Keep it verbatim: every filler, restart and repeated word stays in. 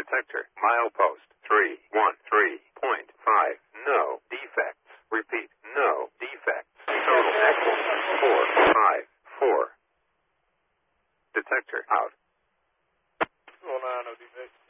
Detector. Milepost three one three point five. No defects. Repeat. No defects. Total equals four five four. Detector out. four nine, no defects.